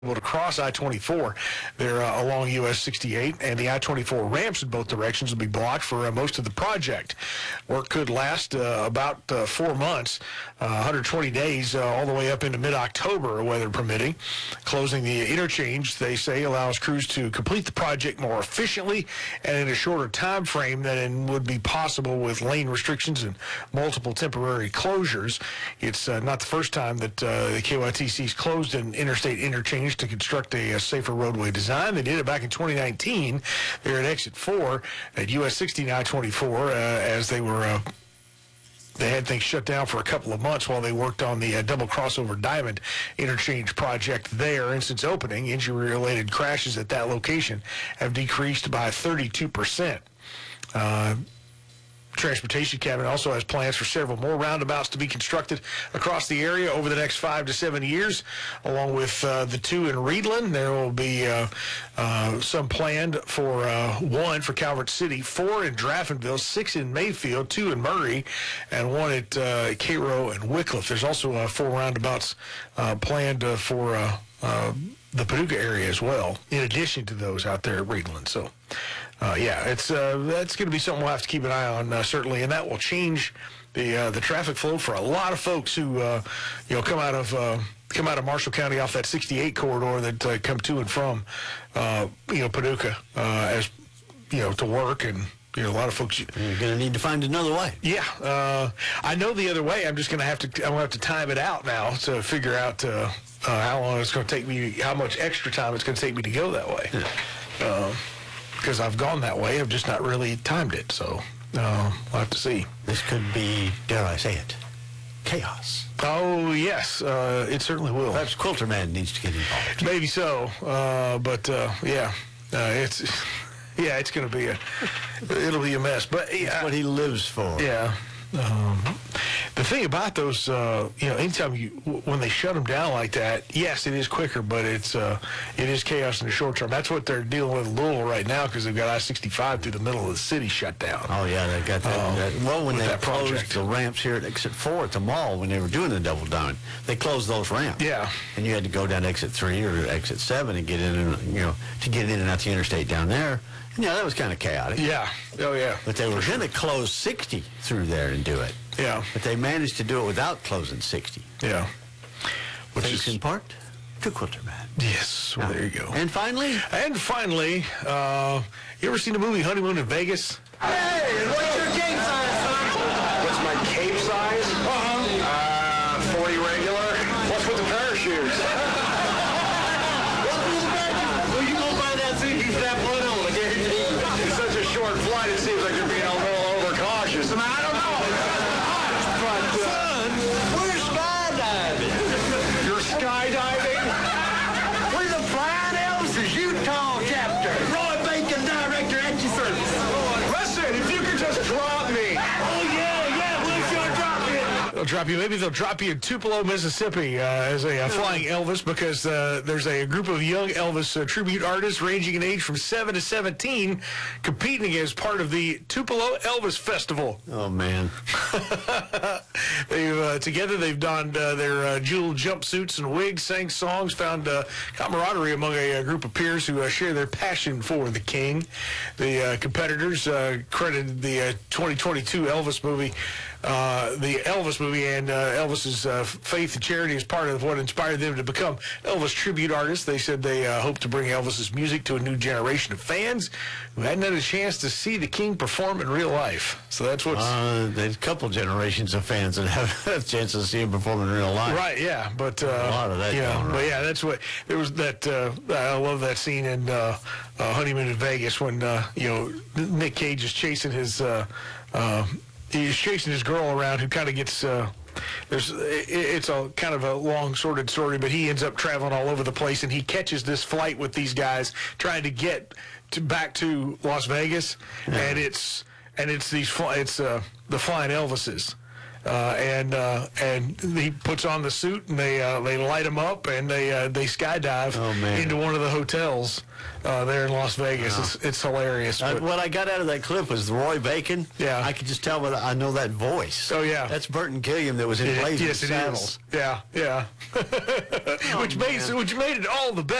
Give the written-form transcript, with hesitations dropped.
to cross I-24 there along US 68, and the I-24 ramps in both directions will be blocked for most of the project. Work could last about 4 months, 120 days, all the way up into mid-October, weather permitting. Closing the interchange, they say, allows crews to complete the project more efficiently and in a shorter time frame than would be possible with lane restrictions and multiple temporary closures. It's not the first time that the KYTC's closed an interstate interchange to construct a safer roadway design. They did it back in 2019 there at Exit 4 at US 60 and I-24 as they had things shut down for a couple of months while they worked on the double crossover diamond interchange project there. And since opening, injury-related crashes at that location have decreased by 32%. Transportation Cabinet also has plans for several more roundabouts to be constructed across the area over the next 5 to 7 years, along with the 2 in Reedland. There will be some planned for 1 for Calvert City, 4 in Draftonville, 6 in Mayfield, 2 in Murray, and 1 at Cairo and Wickliffe. There's also 4 roundabouts planned for the Paducah area as well, in addition to those out there at Reedland. So, that's going to be something we'll have to keep an eye on, certainly, and that will change the traffic flow for a lot of folks who, come out of Marshall County off that 68 corridor that come to and from, Paducah, as to work and. A lot of folks. You're going to need to find another way. Yeah, I know the other way. I'm just going to have to time it out now to figure out how long it's going to take me, how much extra time it's going to take me to go that way. Because I've gone that way, I've just not really timed it. So we'll have to see. This could be, dare I say it, chaos. Oh yes, it certainly will. Perhaps Quilterman needs to get involved. Maybe so, but it's. Yeah, it's going to be it'll be a mess. But it's what he lives for. Yeah. The thing about those, anytime when they shut them down like that, yes, it is quicker, but it is chaos in the short term. That's what they're dealing with in Louisville right now because they've got I-65 through the middle of the city shut down. Oh, yeah, they got that. Well, when they closed project. The ramps here at Exit 4 at the mall, when they were doing the double down, they closed those ramps. Yeah. And you had to go down Exit 3 or Exit 7 and get in and, to get in and out the interstate down there. Yeah, that was kind of chaotic. Yeah. Oh, yeah. But they were going to close 60 through there and do it. Yeah. But they managed to do it without closing 60. Yeah. Thanks in part to Quilterman. Yes. Well, there you go. And finally, you ever seen the movie Honeymoon in Vegas? Hey, what's your cape size, son? What's my cape size? 40 regular. What's with the parachutes? It's such a short flight, it seems like they're being a little overcautious. I mean, I don't know. But, son, we're skydiving. You're skydiving? We're the Flying Elvis Utah chapter. Roy Bacon, director at your service. Listen, if you could just drop me. Oh, yeah, we'll sure drop you. They'll drop you. Maybe they'll drop you in Tupelo, Mississippi as a flying Elvis because there's a group of young Elvis tribute artists ranging in age from 7 to 17 competing as part of the Tupelo Elvis Festival. oh, man. Together they've donned their jeweled jumpsuits and wigs, sang songs, found camaraderie among a group of peers who share their passion for the king. The competitors credited the 2022 Elvis movie, and Elvis's faith and charity as part of what inspired them to become Elvis tribute artists. They said they hope to bring Elvis's music to a new generation of fans who hadn't had a chance to see the king perform in real life. So that's what's... There's a couple generations of fans that have a chance to see him perform in real life. Right, yeah, but... a lot of that going on. But yeah, that's what... There was that... I love that scene in Honeymoon in Vegas when, Nick Cage is chasing his... he's chasing his girl around who kind of gets... it's a kind of a long, sordid story, but he ends up traveling all over the place, and he catches this flight with these guys trying to get back to Las Vegas, and it's the Flying Elvises, and he puts on the suit, and they light him up, and they skydive into one of the hotels there in Las Vegas. It's hilarious. What I got out of that clip was Roy Bacon. Yeah. I could just tell, but I know that voice. Oh, yeah. That's Burton Gilliam that was in Blazing Yes, it Saddles. is. Yeah, yeah. Which made it all the better.